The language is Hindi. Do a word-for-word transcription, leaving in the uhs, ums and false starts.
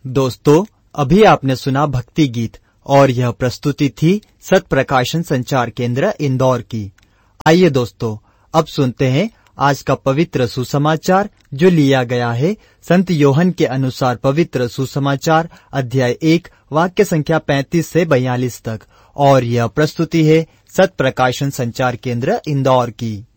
दोस्तों, अभी आपने सुना भक्ति गीत और यह प्रस्तुति थी सत प्रकाशन संचार केंद्र इंदौर की। आइए दोस्तों, अब सुनते हैं आज का पवित्र सुसमाचार जो लिया गया है संत योहन के अनुसार पवित्र सुसमाचार अध्याय एक वाक्य संख्या पैंतीस से बयालीस तक, और यह प्रस्तुति है सत प्रकाशन संचार केंद्र इंदौर की।